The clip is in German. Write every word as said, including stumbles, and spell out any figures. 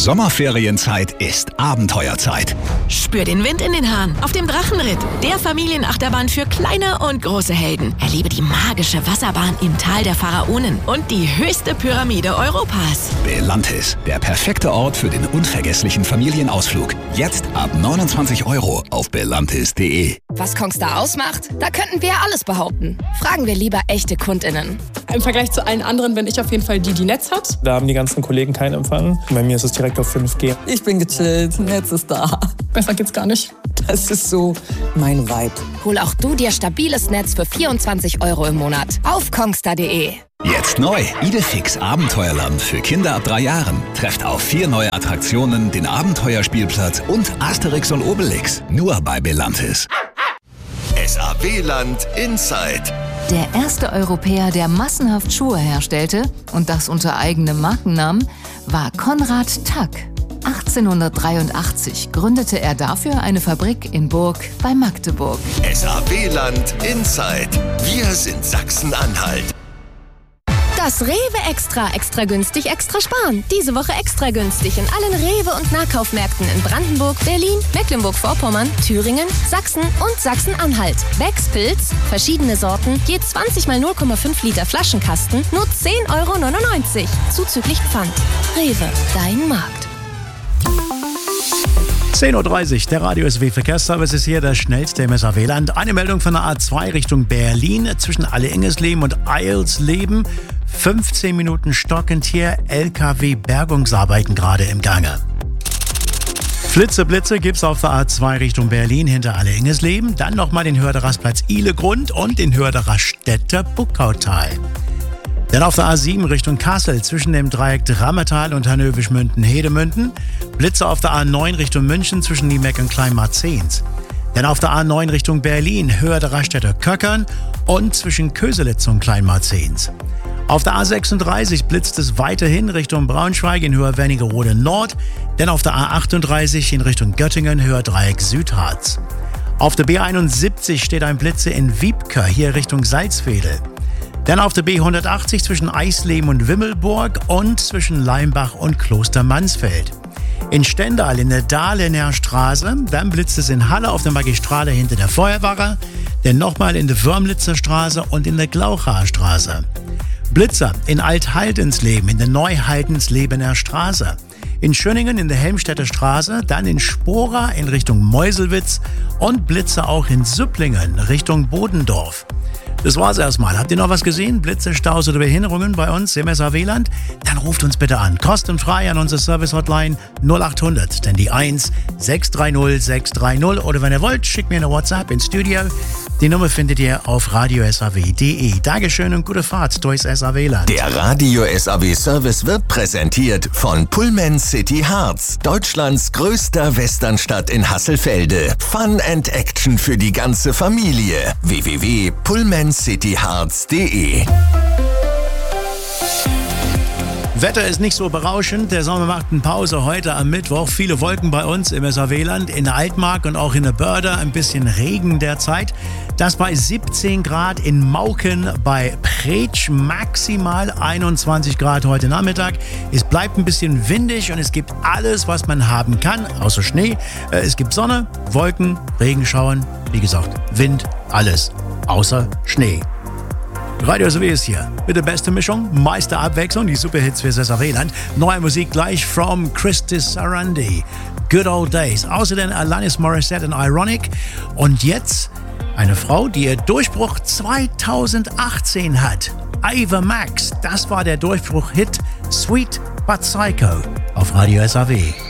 Sommerferienzeit ist Abenteuerzeit. Spür den Wind in den Haaren auf dem Drachenritt, der Familienachterbahn für kleine und große Helden. Erlebe die magische Wasserbahn im Tal der Pharaonen und die höchste Pyramide Europas. Belantis, der perfekte Ort für den unvergesslichen Familienausflug. Jetzt ab neunundzwanzig Euro auf belantis punkt de. Was Kongstar ausmacht? Da könnten wir ja alles behaupten. Fragen wir lieber echte KundInnen. Im Vergleich zu allen anderen bin ich auf jeden Fall die, die Netz hat. Da haben die ganzen Kollegen keinen Empfang. Bei mir ist es direkt auf fünf G. Ich bin gechillt, Netz ist da. Besser geht's gar nicht. Das ist so mein Vibe. Hol auch du dir stabiles Netz für vierundzwanzig Euro im Monat auf kongstar punkt de. Jetzt neu. Idefix Abenteuerland für Kinder ab drei Jahren. Trefft auf vier neue Attraktionen, den Abenteuerspielplatz und Asterix und Obelix. Nur bei Belantis. S A W-Land Inside. Der erste Europäer, der massenhaft Schuhe herstellte, und das unter eigenem Markennamen, war Konrad Tack. achtzehnhundertdreiundachtzig gründete er dafür eine Fabrik in Burg bei Magdeburg. S A W-Land Inside. Wir sind Sachsen-Anhalt. Das Rewe Extra, extra günstig, extra sparen. Diese Woche extra günstig in allen Rewe- und Nahkaufmärkten in Brandenburg, Berlin, Mecklenburg-Vorpommern, Thüringen, Sachsen und Sachsen-Anhalt. Becks Pilz, verschiedene Sorten, je zwanzig mal null Komma fünf Liter Flaschenkasten, nur zehn Euro neunundneunzig. Zuzüglich Pfand. Rewe, dein Markt. zehn Uhr dreißig, der Radio S W Verkehrsservice ist hier, der schnellste im S A W-Land. Eine Meldung von der A zwei Richtung Berlin zwischen Alle-Ingesleben und Eilsleben. fünfzehn Minuten stockend hier, L K W-Bergungsarbeiten gerade im Gange. Flitze, Blitze gibt's auf der A zwei Richtung Berlin hinter Alle-Ingesleben. Dann nochmal den Hörderastplatz Ihlegrund und den Hörderaststädter Buckautal. Dann auf der A sieben Richtung Kassel zwischen dem Dreieck Drammertal und Hannöwisch-Münden-Hedemünden. Blitze auf der A neun Richtung München zwischen Niemeck und Kleinmarzehns. Dann auf der A neun Richtung Berlin, Hörder-Raststätter Köckern und zwischen Köselitz und Kleinmarzehns. Auf der A sechsunddreißig blitzt es weiterhin Richtung Braunschweig in Höhe Wernigerode Nord. Dann auf der A achtunddreißig in Richtung Göttingen, Höhe Dreieck Südharz. Auf der B einundsiebzig steht ein Blitze in Wiebke, hier Richtung Salzwedel. Dann auf der B hundertachtzig zwischen Eisleben und Wimmelburg und zwischen Leimbach und Kloster Mansfeld. In Stendal in der Dahlener Straße, dann blitzt es in Halle auf der Magistrale hinter der Feuerwache, dann nochmal in der Würmlitzer Straße und in der Glauchaer Straße. Blitzer in Alt-Haldensleben in der Neu-Haldenslebener Straße. In Schöningen in der Helmstedter Straße, dann in Spora in Richtung Meuselwitz und Blitze auch in Süpplingen Richtung Bodendorf. Das war's erstmal. Habt ihr noch was gesehen? Blitze, Staus oder Behinderungen bei uns im S A W-Land? Dann ruft uns bitte an. Kostenfrei an unsere Service-Hotline null acht hundert, denn die eins sechs drei null sechs drei null. Oder wenn ihr wollt, schickt mir eine WhatsApp ins Studio. Die Nummer findet ihr auf radio s a w punkt de. Dankeschön und gute Fahrt durchs S A W-Land. Der Radio S A W-Service wird präsentiert von Pullman City Harz, Deutschlands größter Westernstadt in Hasselfelde. Fun and Action für die ganze Familie. w w w punkt pullman city harz punkt de. Wetter ist nicht so berauschend. Der Sommer macht eine Pause heute am Mittwoch. Viele Wolken bei uns im S A W-Land, in der Altmark und auch in der Börde. Ein bisschen Regen derzeit. Das bei siebzehn Grad in Mauken, bei Pretsch maximal einundzwanzig Grad heute Nachmittag. Es bleibt ein bisschen windig und es gibt alles, was man haben kann, außer Schnee. Es gibt Sonne, Wolken, Regenschauern, wie gesagt, Wind, alles außer Schnee. Radio S A W ist hier mit der besten Mischung, meiste Abwechslung, die Superhits fürs S A W-Land. Neue Musik gleich from Christy Sarandi, Good Old Days. Außerdem Alanis Morissette und Ironic. Und jetzt eine Frau, die ihr Durchbruch zweitausendachtzehn hat. Ava Max, das war der Durchbruch-Hit Sweet But Psycho auf Radio S A W.